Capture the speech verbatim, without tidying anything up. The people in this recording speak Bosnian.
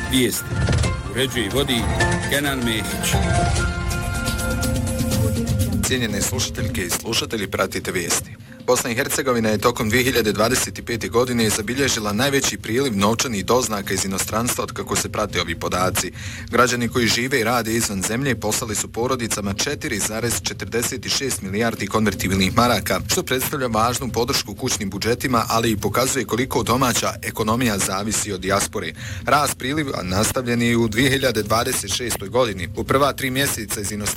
Vijesti uređuje i vodi Kenan Mehić. Cijenjene slušateljke i slušatelji, pratite vijesti. Bosna i Hercegovina je tokom dvije hiljade dvadeset pete. godine zabilježila najveći priliv novčanih doznaka iz inostranstva od kako se prate ovi podaci. Građani koji žive i rade izvan zemlje poslali su porodicama četiri zarez četrdeset šest milijardi konvertibilnih maraka, što predstavlja važnu podršku kućnim budžetima, ali i pokazuje koliko domaća ekonomija zavisi od dijaspore. Rast priliva nastavljen je u dvije hiljade dvadeset šestoj. godini. U prva tri mjeseca iz inostranstva